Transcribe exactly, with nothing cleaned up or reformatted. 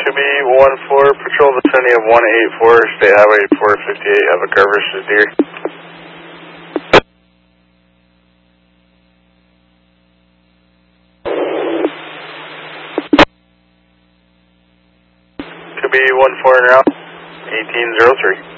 Could be one four, patrol vicinity of one eight four, State Highway four fifty-eight, have a car versus deer. Could be one four and out, eighteen zero three.